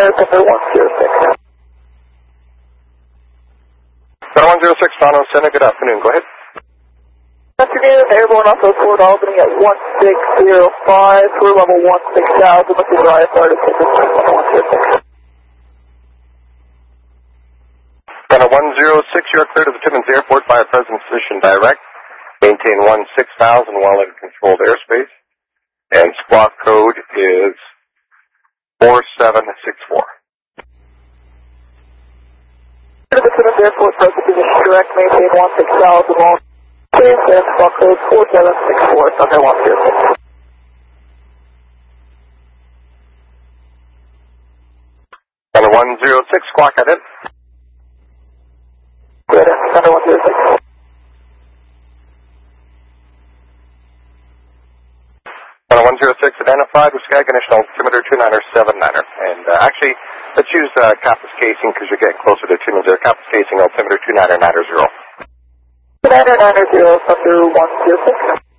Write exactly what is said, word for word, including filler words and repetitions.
Air Thunder one zero six. Thunder one zero six, Toronto Center, good afternoon, go ahead. Afternoon, airborne off of Fort Albany at one six zero five, tour level one six thousand, with the I F R to one zero six. Thunder one zero six, you are cleared of the Timmins Airport via President's Position Direct. Maintain one six thousand while in controlled airspace. And squawk code is four seven six four. To the Timmins Airport, President's Position Direct, maintain one six thousand while in and squawk code four seven six four, Thunder one zero six. Thunder one zero six, squawk at it. Good, Thunder one zero six. Thunder one zero six, identified with Sky Condition altimeter two nine seven nine. And uh, actually, let's use uh, Captain's casing because you're getting closer to Timmins there. Captain's casing altimeter two nine nine zero. two nine nine zero, Thunder one zero six.